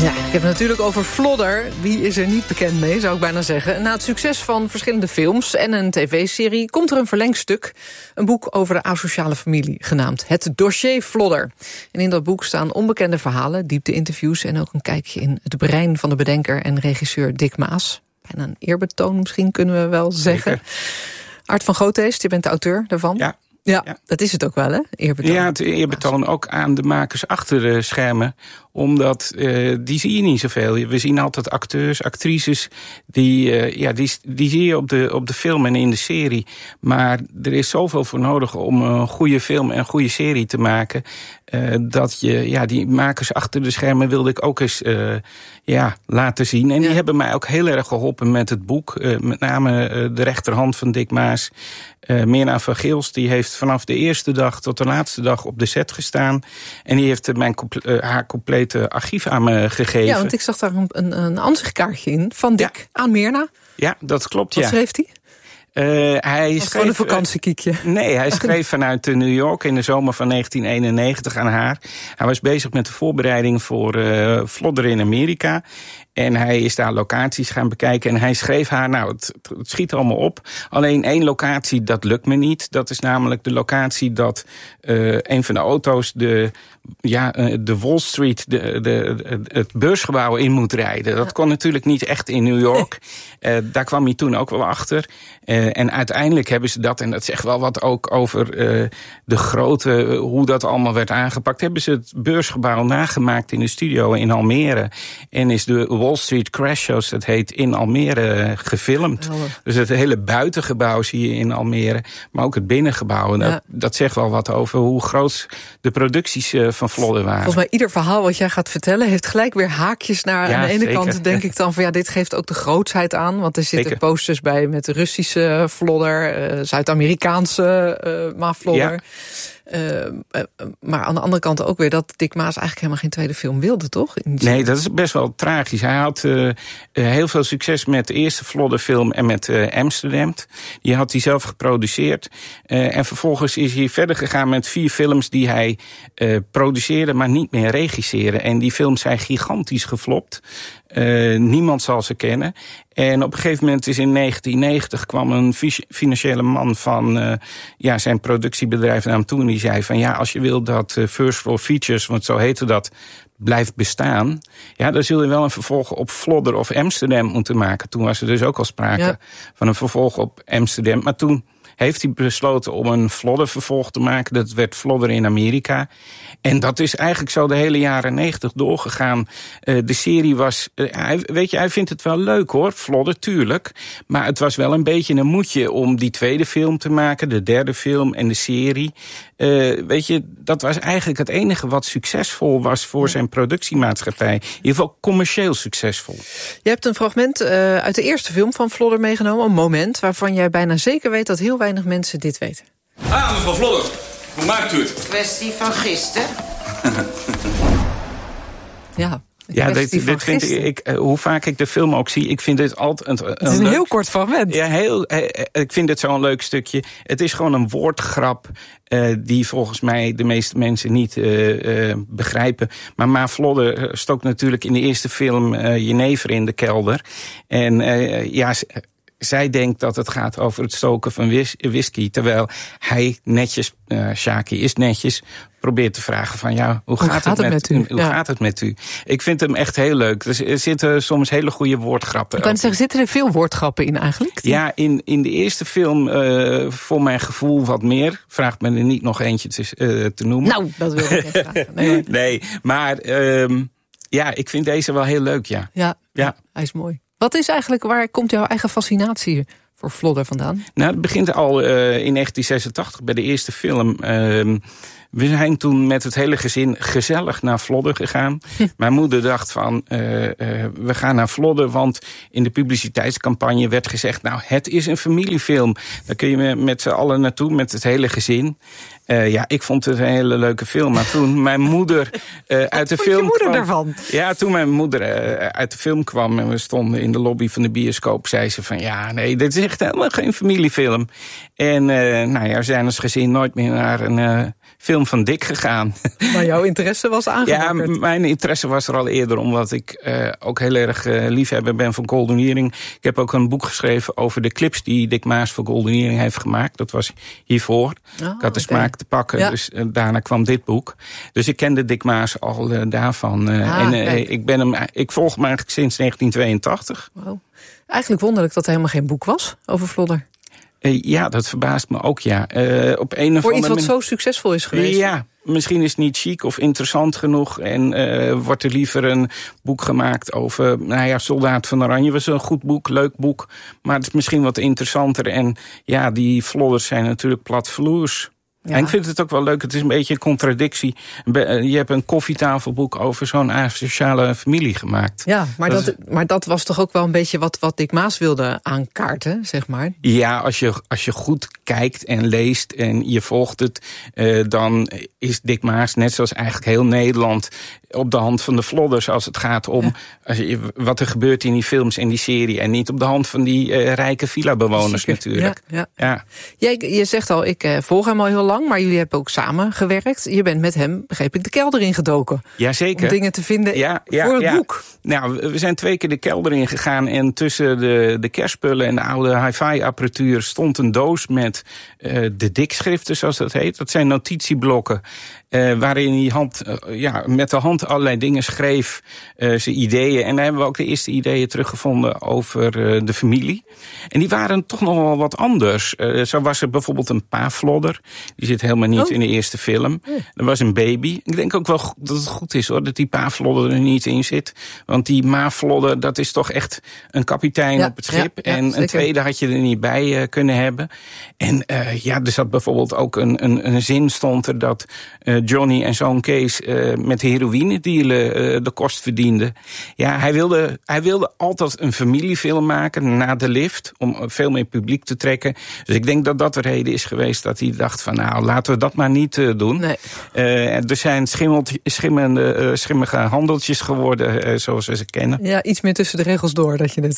Ja, ik heb het natuurlijk over Flodder. Wie is er niet bekend mee, zou ik bijna zeggen. Na het succes van verschillende films en een tv-serie komt er een verlengstuk. Een boek over de asociale familie, genaamd Het Dossier Flodder. En in dat boek staan onbekende verhalen, diepte-interviews en ook een kijkje in het brein van de bedenker en regisseur Dick Maas. Bijna een eerbetoon misschien, kunnen we wel zeggen. Zeker. Art van Groottheest, je bent de auteur daarvan. Ja, dat is het ook wel, hè? Eerbetoon. Ja, het eerbetoon ook aan de makers achter de schermen. Omdat die zie je niet zoveel. We zien altijd acteurs, actrices. Die zie je op de film en in de serie. Maar er is zoveel voor nodig om een goede film en een goede serie te maken. Dat die makers achter de schermen wilde ik ook eens laten zien. En die hebben mij ook heel erg geholpen met het boek. Met name de rechterhand van Dick Maas. Mirna van Geels, die heeft vanaf de eerste dag tot de laatste dag op de set gestaan. En die heeft haar complete archief aan me gegeven. Ja, want ik zag daar een aanzichtkaartje in van Dick aan Mirna. Ja, dat klopt, Wat schreef hij? Hij schreef gewoon een vakantiekiekje. Nee, hij schreef vanuit New York in de zomer van 1991 aan haar. Hij was bezig met de voorbereiding voor Flodder in Amerika. En hij is daar locaties gaan bekijken. En hij schreef haar, het schiet allemaal op. Alleen 1 locatie, dat lukt me niet. Dat is namelijk de locatie dat een van de auto's de Wall Street, het beursgebouw in moet rijden. Dat kon natuurlijk niet echt in New York. Daar kwam hij toen ook wel achter. En uiteindelijk hebben ze dat, en dat zegt wel wat ook over de grootte, hoe dat allemaal werd aangepakt, hebben ze het beursgebouw nagemaakt in de studio in Almere. En is de Wall Street Crash, zoals dat heet, in Almere gefilmd. Oh. Dus het hele buitengebouw zie je in Almere, maar ook het binnengebouw. Dat zegt wel wat over hoe groot de producties van Flodder waren. Volgens mij ieder verhaal wat jij gaat vertellen heeft gelijk weer haakjes naar. Aan de ene zeker. kant denk ik dan van dit geeft ook de grootsheid aan. Want er zitten posters bij met de Russische Flodder, Zuid-Amerikaanse Flodder. Ja. Maar aan de andere kant ook weer dat Dick Maas eigenlijk helemaal geen tweede film wilde, toch? Nee, dat is best wel tragisch. Hij had heel veel succes met de eerste Flodder-film en met Amsterdam. Die had hij zelf geproduceerd. En vervolgens is hij verder gegaan met 4 films die hij produceerde, maar niet meer regisseerde. En die films zijn gigantisch geflopt. Niemand zal ze kennen. En op een gegeven moment is in 1990 kwam een financiële man van zijn productiebedrijf naar hem toe. En die zei van als je wil dat First Floor Features, want zo heette dat, blijft bestaan, dan zul je wel een vervolg op Flodder of Amsterdam moeten maken. Toen was er dus ook al sprake van een vervolg op Amsterdam. Maar toen heeft hij besloten om een Flodder-vervolg te maken. Dat werd Flodder in Amerika. En dat is eigenlijk zo de hele jaren 90 doorgegaan. De serie was, hij vindt het wel leuk hoor, Flodder, tuurlijk. Maar het was wel een beetje een moedje om die tweede film te maken, de derde film en de serie. Dat was eigenlijk het enige wat succesvol was voor zijn productiemaatschappij. In ieder geval commercieel succesvol. Je hebt een fragment uit de eerste film van Flodder meegenomen. Een moment waarvan jij bijna zeker weet dat heel weinig mensen dit weten. Mevrouw Flodder, hoe maakt u het? Kwestie van gisteren. Dit vind ik, hoe vaak ik de film ook zie, ik vind dit altijd het is een heel kort fragment. Ja, ik vind het zo'n leuk stukje. Het is gewoon een woordgrap die volgens mij de meeste mensen niet begrijpen. Maar Ma Flodder stookt natuurlijk in de eerste film jenever in de kelder. En zij denkt dat het gaat over het stoken van whisky. Terwijl hij netjes, Shaki is netjes, probeert te vragen van hoe gaat het met u? Ik vind hem echt heel leuk. Er zitten soms hele goede woordgrappen. Ik kan zeggen, zitten er veel woordgrappen in eigenlijk? Ja, in de eerste film voor mijn gevoel wat meer. Vraagt me er niet nog eentje te noemen. Nou, dat wil ik niet vragen. Nee, maar ik vind deze wel heel leuk, ja. Ja, hij is mooi. Wat is eigenlijk, waar komt jouw eigen fascinatie voor Flodder vandaan? Nou, het begint al in 1986 bij de eerste film. We zijn toen met het hele gezin gezellig naar Flodder gegaan. Mijn moeder dacht van, we gaan naar Flodder, want in de publiciteitscampagne werd gezegd, het is een familiefilm. Daar kun je met z'n allen naartoe, met het hele gezin. Ik vond het een hele leuke film. Maar toen mijn moeder uit de film kwam... Daarvan? Ja, toen mijn moeder uit de film kwam en we stonden in de lobby van de bioscoop, zei ze van, nee, dit is echt helemaal geen familiefilm. En we zijn als gezin nooit meer naar een film van Dick gegaan. Maar jouw interesse was aangewakkerd. Ja, mijn interesse was er al eerder, omdat ik ook heel erg liefhebber ben van Golden Earring. Ik heb ook een boek geschreven over de clips die Dick Maas voor Golden Earring heeft gemaakt. Dat was hiervoor. Ik had de smaak te pakken, dus daarna kwam dit boek. Dus ik kende Dick Maas al daarvan. Ik volg hem eigenlijk sinds 1982. Wow. Eigenlijk wonderlijk dat er helemaal geen boek was over Vlodder. Ja, dat verbaast me ook, ja. Op een voor iets wat zo succesvol is geweest. Ja, misschien is het niet chic of interessant genoeg. En wordt er liever een boek gemaakt over... Soldaat van Oranje was een goed boek, leuk boek. Maar het is misschien wat interessanter. En ja, die Vlodders zijn natuurlijk platvloers. Ja. En ik vind het ook wel leuk, het is een beetje een contradictie. Je hebt een koffietafelboek over zo'n asociale familie gemaakt. Ja, maar dat was toch ook wel een beetje wat Dick Maas wilde aankaarten, zeg maar? Ja, als je goed kijkt en leest en je volgt het... dan is Dick Maas, net zoals eigenlijk heel Nederland... op de hand van de Vlodders als het gaat om wat er gebeurt in die films en die serie... en niet op de hand van die rijke villa-bewoners natuurlijk. Ja. Je zegt al, ik volg hem al heel lang... maar jullie hebben ook samen gewerkt. Je bent met hem, begreep ik, de kelder ingedoken. Jazeker. Om dingen te vinden voor het boek. Nou, we zijn 2 keer de kelder ingegaan... en tussen de kerstspullen en de oude hi-fi-apparatuur... stond een doos met de dikschriften, zoals dat heet. Dat zijn notitieblokken... waarin hij met de hand allerlei dingen schreef, zijn ideeën. En daar hebben we ook de eerste ideeën teruggevonden over de familie. En die waren toch nog wel wat anders. Zo was er bijvoorbeeld een pa-Vlodder. Die zit helemaal niet in de eerste film. Er was een baby. Ik denk ook wel dat het goed is, hoor, dat die pa-Vlodder er niet in zit. Want die ma-Vlodder, dat is toch echt een kapitein op het schip. En een tweede had je er niet bij kunnen hebben. En er zat bijvoorbeeld ook een zin stond er dat... Johnny en zoon Kees met heroïne dealen de kost verdienden. Ja, hij wilde altijd een familiefilm maken na De Lift... om veel meer publiek te trekken. Dus ik denk dat dat de reden is geweest dat hij dacht van... laten we dat maar niet doen. Nee. Er zijn schimmige handeltjes geworden, zoals we ze kennen. Ja, iets meer tussen de regels door, dat je het...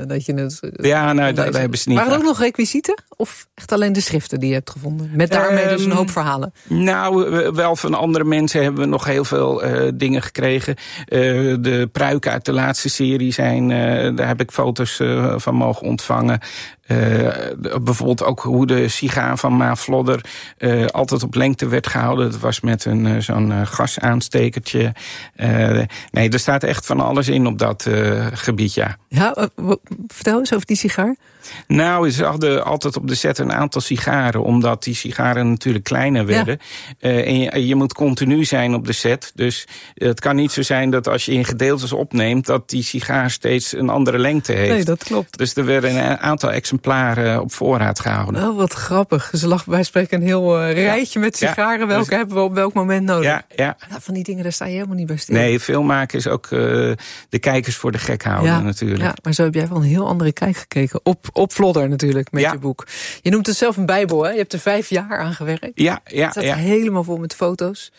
daar hebben ze niet. Waren er ook nog requisieten? Of echt alleen de schriften die je hebt gevonden? Met daarmee dus een hoop verhalen? Nou, wel van andere mensen hebben we nog heel veel dingen gekregen. De pruiken uit de laatste serie zijn... daar heb ik foto's van mogen ontvangen. Bijvoorbeeld ook hoe de sigaar van Ma Vlodder altijd op lengte werd gehouden. Dat was met zo'n gasaanstekertje. Er staat echt van alles in op dat gebied, ja. Ja, vertel eens over die sigaar. Nou, ze hadden altijd op de set een aantal sigaren... omdat die sigaren natuurlijk kleiner werden. Ja. En je moet continu zijn op de set. Dus het kan niet zo zijn dat als je in gedeeltes opneemt... dat die sigaar steeds een andere lengte heeft. Nee, dat klopt. Dus er werden een aantal exemplaren op voorraad gehouden. Oh, wat grappig. Dus er lag bij spreken een heel rijtje met sigaren. Welke hebben we op welk moment nodig? Ja. Van die dingen, daar sta je helemaal niet bij stil. Nee, filmmaken is ook de kijkers voor de gek houden natuurlijk. Ja, maar zo heb jij wel een heel andere kijk gekeken. Op Vlodder natuurlijk, met je boek. Je noemt het zelf een bijbel, hè? Je hebt er 5 jaar aan gewerkt. Ja. Het staat helemaal vol met foto's.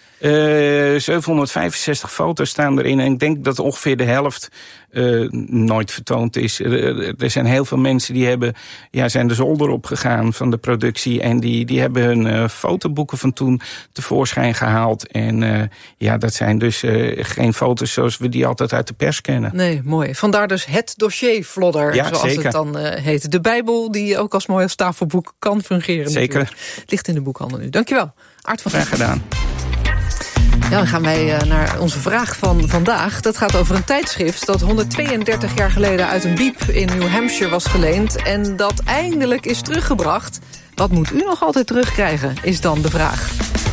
765 foto's staan erin. En ik denk dat ongeveer de helft nooit vertoond is. Er zijn heel veel mensen die zijn de zolder opgegaan van de productie. En die hebben hun fotoboeken van toen tevoorschijn gehaald. En dat zijn dus geen foto's zoals we die altijd uit de pers kennen. Nee, mooi. Vandaar dus het dossier Vlodder, zoals zeker. Het dan heet. De Bijbel die ook als mooi als tafelboek kan fungeren. Zeker. Natuurlijk. Ligt in de boekhandel nu. Dankjewel, Aart van Graag gedaan. Ja, dan gaan wij naar onze vraag van vandaag. Dat gaat over een tijdschrift dat 132 jaar geleden uit een biep in New Hampshire was geleend en dat eindelijk is teruggebracht. Wat moet u nog altijd terugkrijgen, is dan de vraag.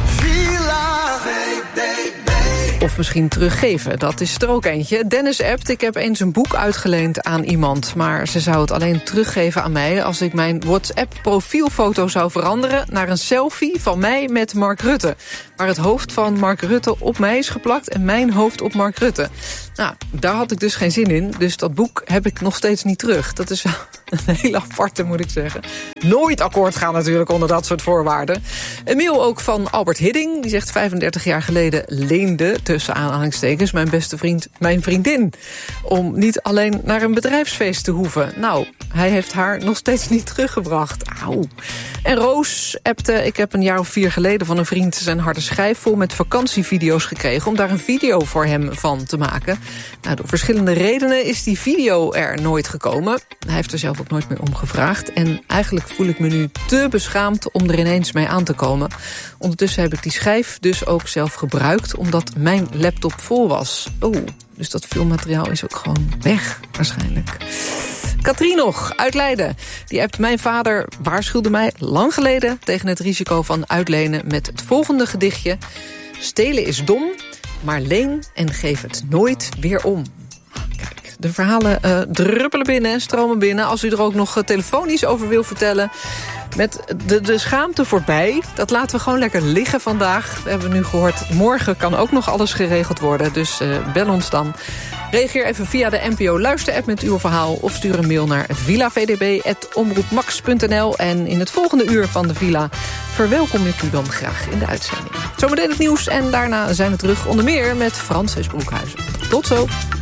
Of misschien teruggeven, dat is er ook eentje. Dennis appt, ik heb eens een boek uitgeleend aan iemand, maar ze zou het alleen teruggeven aan mij als ik mijn WhatsApp-profielfoto zou veranderen naar een selfie van mij met Mark Rutte, waar het hoofd van Mark Rutte op mij is geplakt en mijn hoofd op Mark Rutte. Nou, daar had ik dus geen zin in, dus dat boek heb ik nog steeds niet terug. Dat is wel een hele aparte, moet ik zeggen. Nooit akkoord gaan natuurlijk onder dat soort voorwaarden. Een mail ook van Albert Hidding, die zegt 35 jaar geleden leende, tussen aanhalingstekens, mijn beste vriend, mijn vriendin, om niet alleen naar een bedrijfsfeest te hoeven. Nou, hij heeft haar nog steeds niet teruggebracht. Auw. En Roos appte: ik heb een jaar of 4 geleden van een vriend zijn harde schijf vol met vakantievideo's gekregen om daar een video voor hem van te maken. Nou, door verschillende redenen is die video er nooit gekomen. Hij heeft er zelf ook nooit meer om gevraagd. En eigenlijk voel ik me nu te beschaamd om er ineens mee aan te komen. Ondertussen heb ik die schijf dus ook zelf gebruikt omdat mijn laptop vol was. Dus dat filmmateriaal is ook gewoon weg, waarschijnlijk. Katrien nog, uit Leiden. Die appt: mijn vader waarschuwde mij lang geleden tegen het risico van uitlenen met het volgende gedichtje: stelen is dom, maar leen en geef het nooit weer om. Kijk, de verhalen druppelen binnen en stromen binnen. Als u er ook nog telefonisch over wil vertellen, met de schaamte voorbij, dat laten we gewoon lekker liggen vandaag. We hebben nu gehoord, morgen kan ook nog alles geregeld worden. Dus bel ons dan. Reageer even via de NPO Luister-app met uw verhaal of stuur een mail naar villavdb@omroepmax.nl. En in het volgende uur van de Villa verwelkom ik u dan graag in de uitzending. Zometeen het nieuws en daarna zijn we terug onder meer met Frances Broekhuizen. Tot zo!